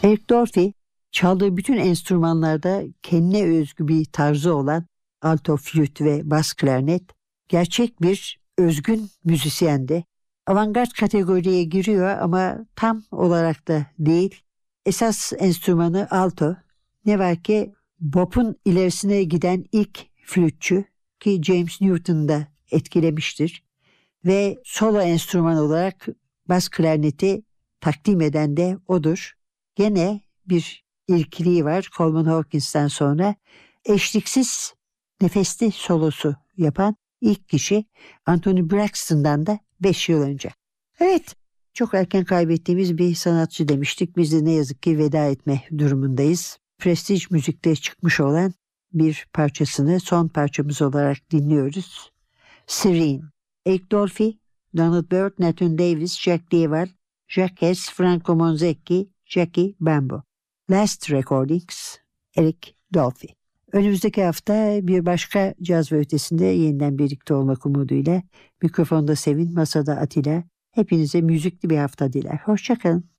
Eric Dolphy çaldığı bütün enstrümanlarda kendine özgü bir tarzı olan alto, flüt ve bas klarnet, gerçek bir özgün müzisyendi. Avantgard kategoriye giriyor ama tam olarak da değil. Esas enstrümanı alto. Ne var ki Bop'un ilerisine giden ilk flütçü ki James Newton'u da etkilemiştir. Ve solo enstrüman olarak bas klarneti takdim eden de odur. Gene bir ilkiliği var Coleman Hawkins'ten sonra. Eşliksiz nefesli solosu yapan ilk kişi Anthony Braxton'dan da 5 yıl önce. Evet, çok erken kaybettiğimiz bir sanatçı demiştik. Biz de ne yazık ki veda etme durumundayız. Prestige Müzik'te çıkmış olan bir parçasını son parçamız olarak dinliyoruz. Serene. Eric Dolphy, Donald Byrd, Nathan Davis, Jack Leval, Jack Hess, Franco Monzecchi, Jackie Bambo. Last Recordings, Eric Dolphy. Önümüzdeki hafta bir başka caz ve ötesinde yeniden birlikte olmak umuduyla mikrofonda Sevin, masada Atilla. Hepinize müzikli bir hafta diler. Hoşça kalın.